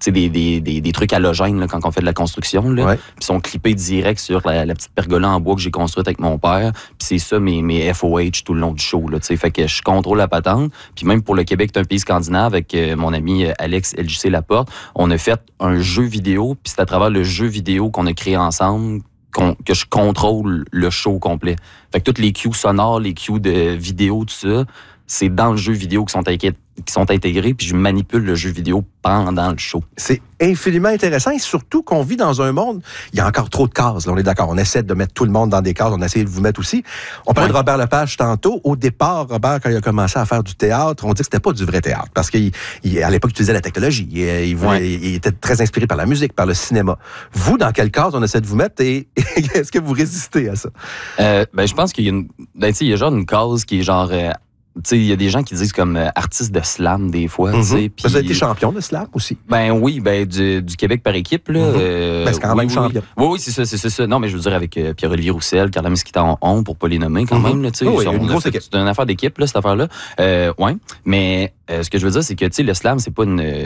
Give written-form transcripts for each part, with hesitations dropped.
des trucs halogènes là, quand on fait de la construction. Là, Ouais. puis ils sont clippés direct sur la petite pergola en bois que j'ai construite avec mon père. Puis c'est ça mes FOH tout le long du show. Là, fait que je contrôle la patente. Puis même pour le Québec, c'est un pays scandinave avec mon ami Alex LJC Laporte, on a fait un jeu vidéo. Puis c'est à travers le jeu vidéo qu'on a créé ensemble que je contrôle le show complet. Fait que toutes les cues sonores, les cues de vidéo, tout ça, c'est dans le jeu vidéo qui sont intégrés, puis je manipule le jeu vidéo pendant le show. C'est infiniment intéressant et surtout qu'on vit dans un monde, il y a encore trop de cases, là, on est d'accord. On essaie de mettre tout le monde dans des cases, on a essayé de vous mettre aussi. On parlait de Robert Lepage tantôt. Au départ, Robert, quand il a commencé à faire du théâtre, on dit que c'était pas du vrai théâtre parce qu'à l'époque, il utilisait la technologie. Il était très inspiré par la musique, par le cinéma. Vous, dans quelle case on essaie de vous mettre et est-ce que vous résistez à ça? Je pense qu'il y a il y a genre une case qui est genre... il y a des gens qui disent comme artiste de slam des fois. Vous avez été Puis champion de slam aussi. oui, du Québec par équipe. Là, c'est quand même champion. Oui, c'est ça. Non, mais je veux dire avec Pierre-Olivier Roussel, Carla Mesquita en pour pas les nommer quand même. Là, c'est une affaire d'équipe, là, cette affaire-là. Mais ce que je veux dire, c'est que le slam, c'est pas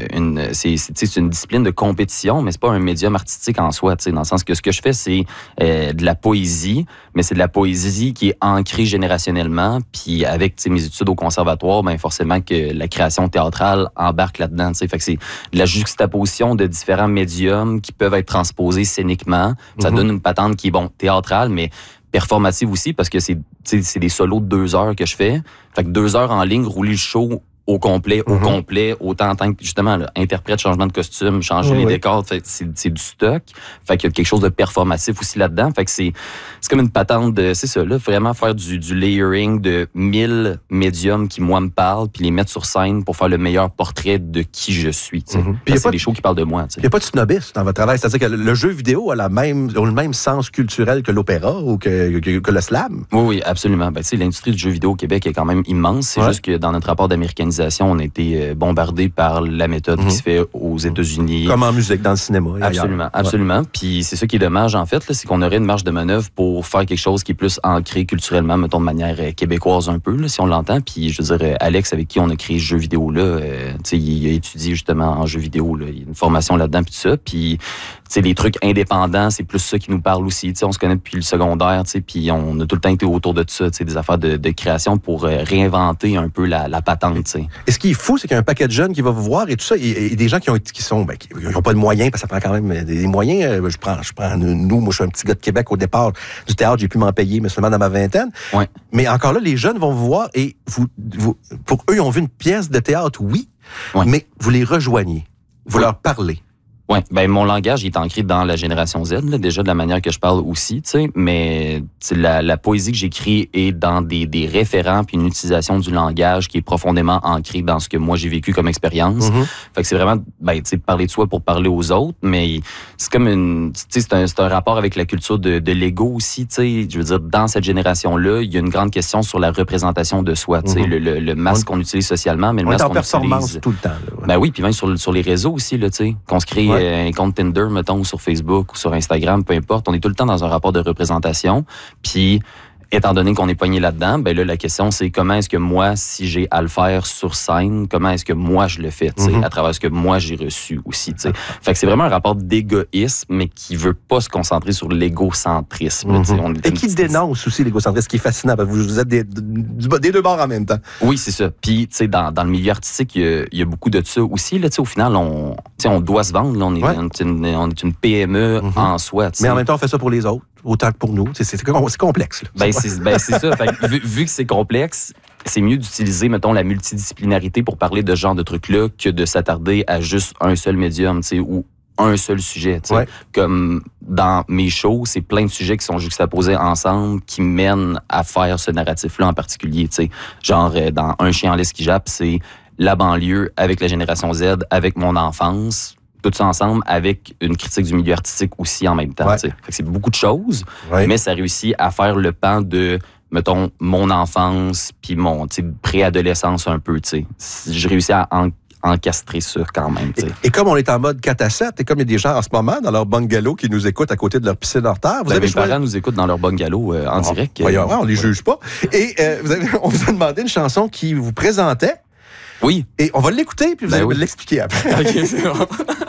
c'est une discipline de compétition, mais c'est pas un médium artistique en soi. Dans le sens que ce que je fais, c'est de la poésie, mais c'est de la poésie qui est ancrée générationnellement. Puis avec mes études au conservatoire, forcément que la création théâtrale embarque là-dedans. Fait que c'est de la juxtaposition de différents médiums qui peuvent être transposés scéniquement. Ça donne une patente qui est théâtrale, mais performative aussi, parce que c'est des solos de 2 heures que je fais. Fait que 2 heures en ligne, rouler le show au complet, autant en tant que, justement, là, interprète, changement de costume, changer les décors, c'est du stock. Fait qu'il y a quelque chose de performatif aussi là-dedans. Fait que c'est comme une patente de, c'est ça, là, vraiment faire du layering de 1000 médiums qui, moi, me parlent, puis les mettre sur scène pour faire le meilleur portrait de qui je suis, Puis c'est des shows qui parlent de moi, Il n'y a pas de snobisme dans votre travail. C'est-à-dire que le jeu vidéo a le même sens culturel que l'opéra ou que le slam. Oui, absolument. L'industrie du jeu vidéo au Québec est quand même immense. C'est juste que dans notre rapport d'américanisation, on a été bombardé par la méthode qui se fait aux États-Unis. Comme en musique, dans le cinéma. Absolument. Puis c'est ça qui est dommage, en fait, là, c'est qu'on aurait une marge de manœuvre pour faire quelque chose qui est plus ancré culturellement, mettons de manière québécoise un peu, là, si on l'entend. Puis je veux dire, Alex, avec qui on a créé ce jeu vidéo-là, il a étudié justement en jeu vidéo. Là, il y a une formation là-dedans, puis tout ça. Puis les trucs indépendants, c'est plus ça qui nous parle aussi. On se connaît depuis le secondaire, puis on a tout le temps été autour de ça, des affaires de création pour réinventer un peu la patente. T'sais. Et ce qui est fou, c'est qu'il y a un paquet de jeunes qui va vous voir et tout ça, et des gens qui n'ont pas de moyens, parce que ça prend quand même des moyens. Je prends nous, moi je suis un petit gars de Québec au départ du théâtre, j'ai pu m'en payer, mais seulement dans ma vingtaine. Ouais. Mais encore là, les jeunes vont vous voir et pour eux, ils ont vu une pièce de théâtre, oui, mais vous les rejoignez, vous leur parlez. Oui, mon langage il est ancré dans la génération Z, là, déjà de la manière que je parle aussi, mais la poésie que j'écris est dans des référents puis une utilisation du langage qui est profondément ancré dans ce que moi j'ai vécu comme expérience. Fait que c'est vraiment parler de soi pour parler aux autres, mais c'est comme c'est un rapport avec la culture de l'ego aussi, je veux dire dans cette génération-là, il y a une grande question sur la représentation de soi, le masque qu'on utilise socialement, mais le masque qu'on utilise performance tout le temps. Là, oui, puis même sur les réseaux aussi là, qu'on se crée un compte Tinder, mettons, ou sur Facebook, ou sur Instagram, peu importe. On est tout le temps dans un rapport de représentation. Puis, étant donné qu'on est pogné là-dedans, là, la question, c'est comment est-ce que moi, si j'ai à le faire sur scène, comment est-ce que moi, je le fais, à travers ce que moi, j'ai reçu aussi, Fait que c'est vraiment un rapport d'égoïsme, mais qui veut pas se concentrer sur l'égocentrisme. Et qui dénonce aussi l'égocentrisme, ce qui est fascinant, parce que vous êtes des deux bords en même temps. Oui, c'est ça. Puis, dans le milieu artistique, il y a beaucoup de ça aussi. Là, au final, on doit se vendre. Là, on est une PME en soi. Mais en même temps, on fait ça pour les autres, autant que pour nous. C'est complexe. Là. C'est ça. Fait que, vu que c'est complexe, c'est mieux d'utiliser, mettons, la multidisciplinarité pour parler de ce genre de trucs-là que de s'attarder à juste un seul médium, ou un seul sujet. Comme dans mes shows, c'est plein de sujets qui sont juxtaposés ensemble qui mènent à faire ce narratif-là en particulier. Genre, dans Un chien en laisse qui jappe, c'est la banlieue avec la génération Z, avec mon enfance, tout ça ensemble avec une critique du milieu artistique aussi en même temps. Fait que c'est beaucoup de choses, mais ça réussit à faire le pan de, mettons, mon enfance puis mon préadolescence un peu. J'ai réussi à encastrer ça quand même. Et comme on est en mode 4 à 7, et comme il y a des gens en ce moment dans leur bungalow qui nous écoutent à côté de leur piscine hors terre, mes parents nous écoutent dans leur bungalow en direct. On les juge pas. Et on vous a demandé une chanson qui vous présentait. Oui. Et on va l'écouter, puis vous allez l'expliquer après. OK, c'est bon.